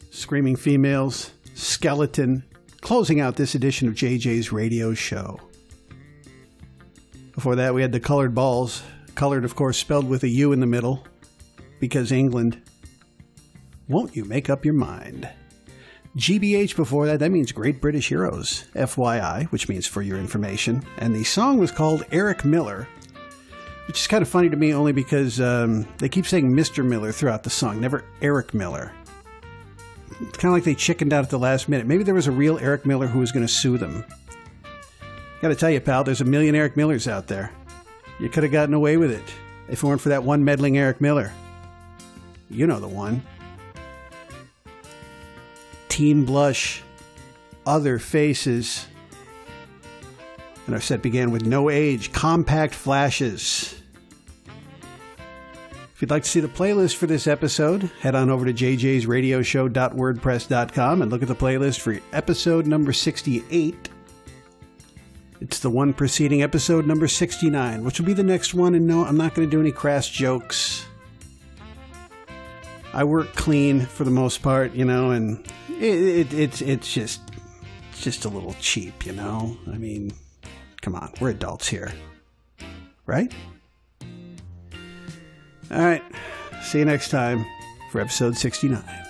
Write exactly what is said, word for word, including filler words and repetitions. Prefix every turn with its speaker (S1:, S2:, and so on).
S1: Screaming Females, Skeleton, closing out this edition of J J's Radio Show. Before that, we had the Colored Balls. Colored, of course, spelled with a U in the middle, because England. Won't you make up your mind? G B H before that, that means Great British Heroes, F Y I, which means for your information. And the song was called Eric Miller, which is kind of funny to me only because um, they keep saying Mister Miller throughout the song, never Eric Miller. It's kind of like they chickened out at the last minute. Maybe there was a real Eric Miller who was going to sue them. Got to tell you, pal, there's a million Eric Millers out there. You could have gotten away with it if it weren't for that one meddling Eric Miller. You know the one. Teen Blush, Other Faces. And our set began with No Age, Compact Flashes. If you'd like to see the playlist for this episode, head on over to j j's radio show dot wordpress dot com and look at the playlist for episode number sixty-eight. It's the one preceding episode number sixty-nine, which will be the next one. And no, I'm not going to do any crass jokes. I work clean for the most part, you know, and it, it, it's it's just it's just a little cheap, you know. I mean, come on, we're adults here, right? All right, see you next time for episode sixty-nine.